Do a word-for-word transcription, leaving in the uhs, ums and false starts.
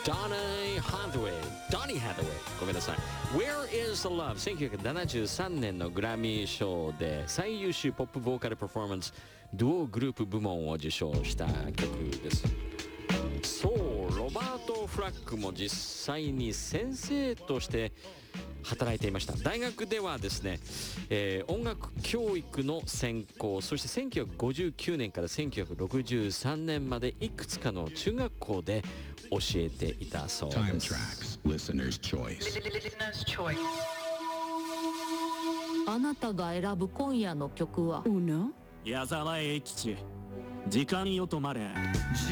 Donny Hathaway Donny Hathaway ごめんなさい Where is the Love せんきゅうひゃくななじゅうさんねんのグラミー賞で最優秀ポップボーカルパフォーマンスデュオグループ部門を受賞した曲です。そうロバート・フラッグも実際に先生として働いていました。大学ではですね、えー、音楽教育の専攻、そしてせんきゅうひゃくごじゅうきゅうねんからせんきゅうひゃくろくじゅうさんねんまでいくつかの中学校で教えていたそうです。 Time Tracks Listener's Choice。 あなたが選ぶ今夜の曲は矢沢永吉、時間よ止まれ。